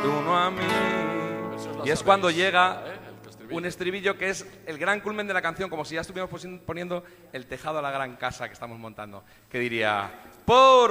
tú no a mí. Y es cuando llega un estribillo que es el gran culmen de la canción, como si ya estuviéramos poniendo el tejado a la gran casa que estamos montando, que diría, por